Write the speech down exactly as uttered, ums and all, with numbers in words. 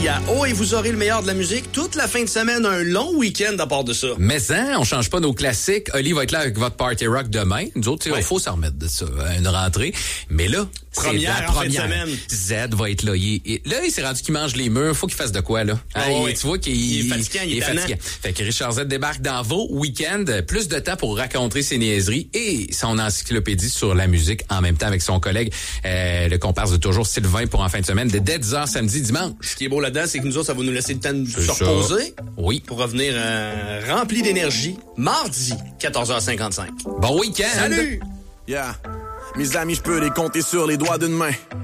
Oh, et vous aurez le meilleur de la musique toute la fin de semaine, un long week-end à part de ça. Mais hein, on change pas nos classiques. Oli va être là avec votre party rock demain. Nous autres, il ouais. faut s'en remettre de ça, une rentrée. Mais là, première, c'est la première. En fin de semaine. Z va être là. Il, il, là, il s'est rendu qu'il mange les murs. Faut qu'il fasse de quoi, là? Hein, oh, il, oui. Tu vois qu'il il est fatiguant, il, il est fatiguant. Fait que Richard Z débarque dans vos week-ends. Plus de temps pour raconter ses niaiseries et son encyclopédie sur la musique en même temps avec son collègue, euh, le comparse de toujours, Sylvain, pour en fin de semaine, dès dix heures samedi, dimanche. Ce qui est beau là-dedans, c'est que nous autres, ça va nous laisser le temps de se reposer. Oui. Pour revenir euh, rempli d'énergie. Mardi, quatorze heures cinquante-cinq. Bon week-end! Salut! Yeah. Mes amis, je peux les compter sur les doigts d'une main.